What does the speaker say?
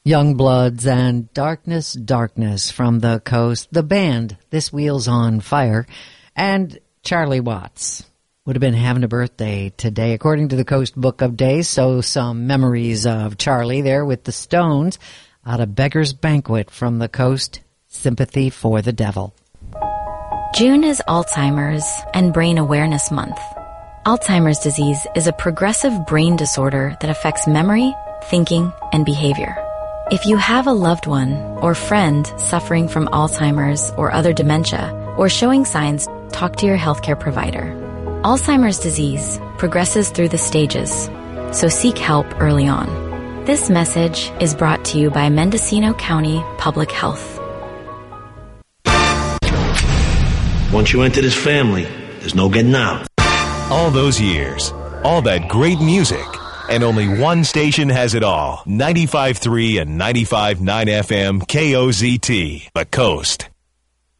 Youngbloods and Darkness, Darkness from the Coast, the band, This Wheel's on Fire, and Charlie Watts would have been having a birthday today, according to the Coast Book of Days, so some memories of Charlie there with the Stones out of Beggar's Banquet from the Coast, Sympathy for the Devil. June is Alzheimer's and Brain Awareness Month. Alzheimer's disease is a progressive brain disorder that affects memory, thinking, and behavior. If you have a loved one or friend suffering from Alzheimer's or other dementia or showing signs, talk to your healthcare provider. Alzheimer's disease progresses through the stages, so seek help early on. This message is brought to you by Mendocino County Public Health. Once you enter this family, there's no getting out. All those years, all that great music, and only one station has it all. 95.3 and 95.9 FM KOZT, The Coast.